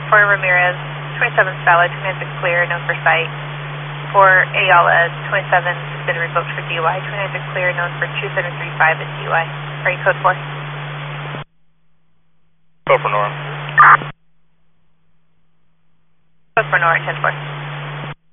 For Ramirez, 27 valid, 26 clear, known for sight. For Ayala, 27 has been revoked for DUI, 26 clear, known for 2735 at DUI. Are you code 4? Code for Nora. Code for Nora, 10-4.